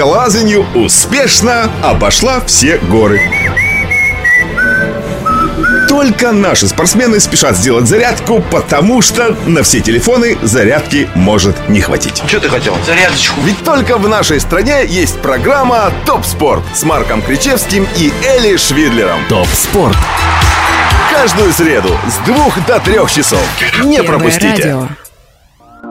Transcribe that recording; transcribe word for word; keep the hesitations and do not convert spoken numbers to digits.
скалолазанию успешно обошла все горы. Только наши спортсмены спешат сделать зарядку, потому что на все телефоны зарядки может не хватить. Что ты хотел? Зарядочку. Ведь только в нашей стране есть программа «Топ Спорт» с Марком Кричевским и Эли Швидлером. Топ Спорт. Каждую среду с двух до трех часов. Не пропустите. Радио.